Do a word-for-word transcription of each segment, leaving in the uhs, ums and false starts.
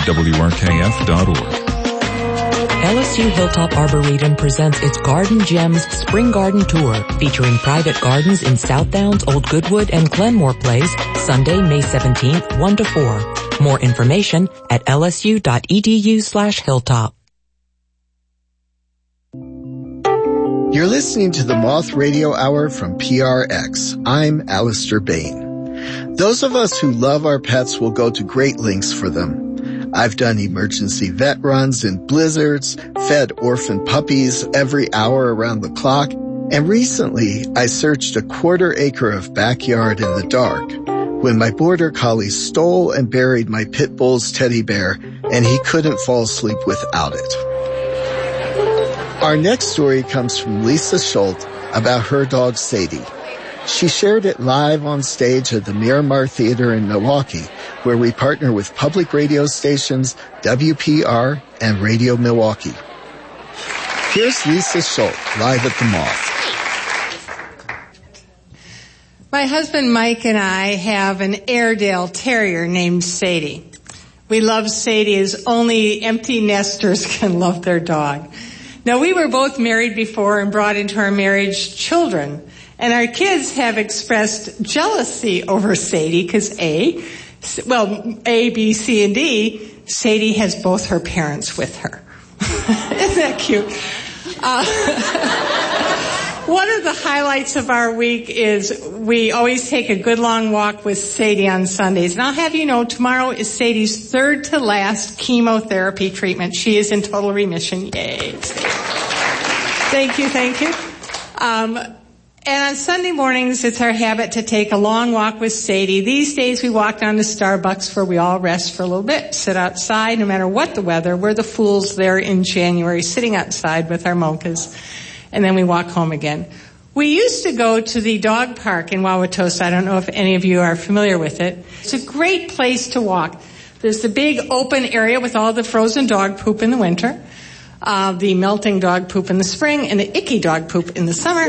at W R K F dot org. L S U Hilltop Arboretum presents its Garden Gems Spring Garden Tour, featuring private gardens in South Downs, Old Goodwood, and Glenmore Place, Sunday, May seventeenth, one to four. More information at lsu.edu slash hilltop. You're listening to the Moth Radio Hour from P R X. I'm Alistair Bain. Those of us who love our pets will go to great lengths for them. I've done emergency vet runs in blizzards, fed orphan puppies every hour around the clock, and recently I searched a quarter acre of backyard in the dark when my border collie stole and buried my pit bull's teddy bear, and he couldn't fall asleep without it. Our next story comes from Lisa Schultz about her dog Sadie. She shared it live on stage at the Miramar Theater in Milwaukee, where we partner with public radio stations W P R and Radio Milwaukee. Here's Lisa Schultz live at the Moth. My husband Mike and I have an Airedale Terrier named Sadie. We love Sadie as only empty nesters can love their dog. Now, we were both married before and brought into our marriage children. And our kids have expressed jealousy over Sadie because A, well, A, B, C, and D, Sadie has both her parents with her. Isn't that cute? Uh, one of the highlights of our week is we always take a good long walk with Sadie on Sundays. And I'll have you know, tomorrow is Sadie's third to last chemotherapy treatment. She is in total remission. Yay. Thank you, thank you. Um, And on Sunday mornings, it's our habit to take a long walk with Sadie. These days, we walk down to Starbucks where we all rest for a little bit, sit outside, no matter what the weather. We're the fools there in January, sitting outside with our mochas, and then we walk home again. We used to go to the dog park in Wauwatosa. I don't know if any of you are familiar with it. It's a great place to walk. There's the big open area with all the frozen dog poop in the winter, uh, the melting dog poop in the spring, and the icky dog poop in the summer.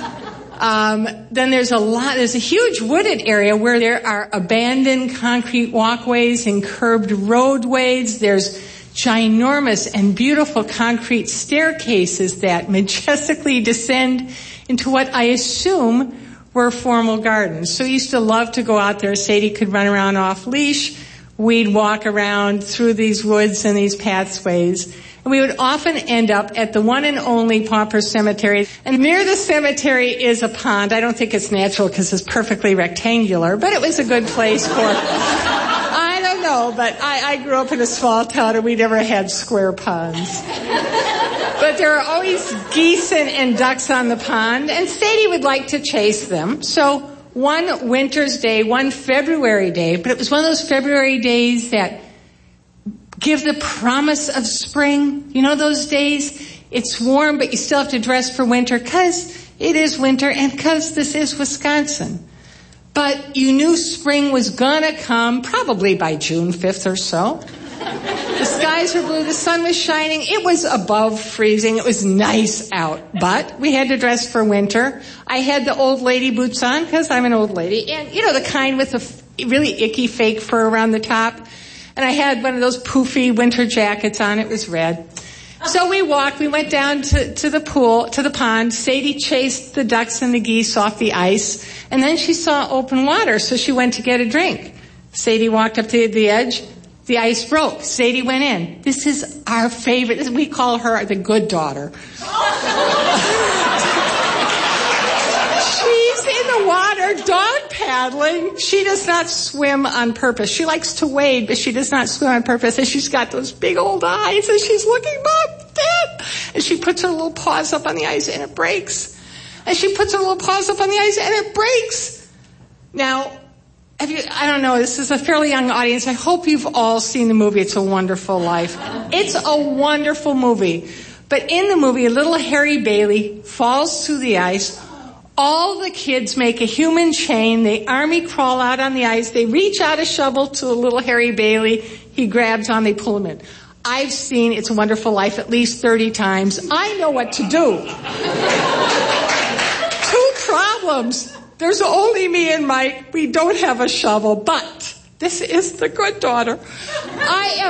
Um, then there's a lot, there's a huge wooded area where there are abandoned concrete walkways and curbed roadways. There's ginormous and beautiful concrete staircases that majestically descend into what I assume were formal gardens. So we used to love to go out there. Sadie could run around off leash. We'd walk around through these woods and these pathways. And we would often end up at the one and only Pauper Cemetery. And near the cemetery is a pond. I don't think it's natural because it's perfectly rectangular, but it was a good place for, I don't know, but I, I grew up in a small town and we never had square ponds. But there are always geese and, and ducks on the pond, and Sadie would like to chase them. So one winter's day, one February day, but it was one of those February days that give the promise of spring. You know those days? It's warm, but you still have to dress for winter because it is winter and because this is Wisconsin. But you knew spring was gonna come probably by June fifth or so. The skies were blue, the sun was shining, it was above freezing, it was nice out, but we had to dress for winter. I had the old lady boots on because I'm an old lady, and you know, the kind with the really icky fake fur around the top. And I had one of those poofy winter jackets on. It was red. So we walked. We went down to, to the pool, to the pond. Sadie chased the ducks and the geese off the ice. And then she saw open water, so she went to get a drink. Sadie walked up to the edge. The ice broke. Sadie went in. This is our favorite. We call her the good daughter. She's in the water, dog paddling. She does not swim on purpose. She likes to wade, but she does not swim on purpose. And she's got those big old eyes, and she's looking up there. And she puts her little paws up on the ice, and it breaks. And she puts her little paws up on the ice, and it breaks. Now, have you, I don't know, this is a fairly young audience. I hope you've all seen the movie It's a Wonderful Life. It's a wonderful movie. But in the movie, little Harry Bailey falls through the ice. All the kids make a human chain. They army crawl out on the ice. They reach out a shovel to a little Harry Bailey. He grabs on. They pull him in. I've seen It's a Wonderful Life at least thirty times. I know what to do. Two problems. There's only me and Mike. We don't have a shovel, but this is the good daughter. I am